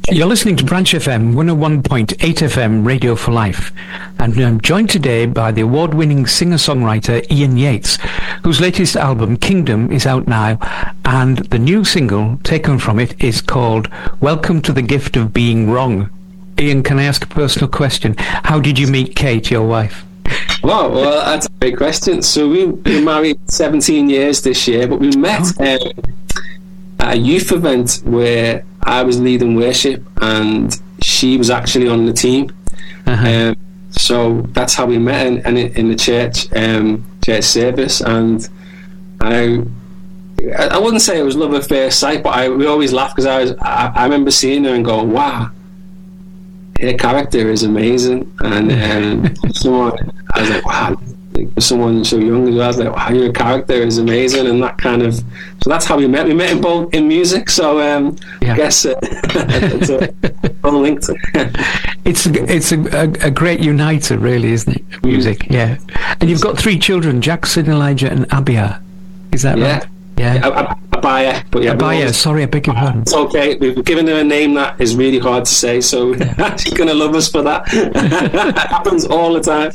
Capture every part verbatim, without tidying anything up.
You're listening to Branch F M, one oh one point eight F M, Radio for Life. And I'm joined today by the award-winning singer-songwriter Ian Yates, whose latest album, Kingdom, is out now. And the new single taken from it is called Welcome to the Gift of Being Wrong. Ian, can I ask a personal question? How did you meet Kate, your wife? Wow, well, that's a great question. So we've been married seventeen years this year, but we met oh. um, at a youth event where I was leading worship and she was actually on the team. Uh-huh. Um, so that's how we met in, in, in the church um, church service. And I I wouldn't say it was love at first sight, but I we always laugh because I was I, I remember seeing her and going, wow, her character is amazing. And um, someone I was like, wow, like, for someone so young as well, I was like, wow, your character is amazing. And that kind of, so that's how we met. We met in both in music, so um, yeah. I guess uh, it's a, linked. It's a, it's a, a, a great uniter, really, isn't it? Music, mm. yeah. And you've got three children, Jackson, Elijah, and Abia. Is that yeah. right? Yeah. yeah. Abaya, but yeah, Abaya, sorry, I beg your pardon. It's okay. We've given her a name that is really hard to say, so she's going to love us for that. It happens all the time.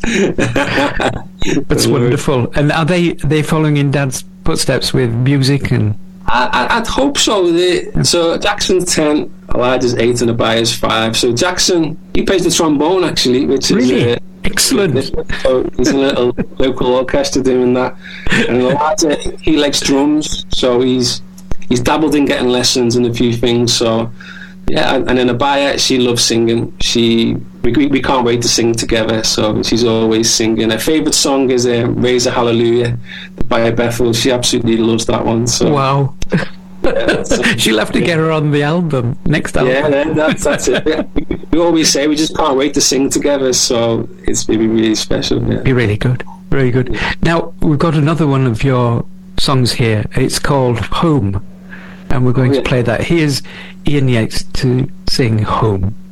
That's wonderful. And are they they following in Dad's footsteps with music? And I, I, I'd hope so. They, so Jackson's ten, Elijah's eight, and Abaya's five. So Jackson, he plays the trombone actually, which really? is uh, excellent. So he's in a little local orchestra doing that. And Elijah, he likes drums, so he's he's dabbled in getting lessons and a few things. So yeah, and, and then Abaya, she loves singing. She we, we we can't wait to sing together. So she's always singing. Her favourite song is uh, "Raise a Hallelujah" by Bethel. She absolutely loves that one. So wow. Yeah, so, she'll have to get her on the album next album. Yeah, that's that's it. Yeah. We always say we just can't wait to sing together, so it's maybe really special. Yeah. Be really good, really good. Now we've got another one of your songs here. It's called Home, and we're going oh, yeah. to play that. Here's Ian Yates to sing Home.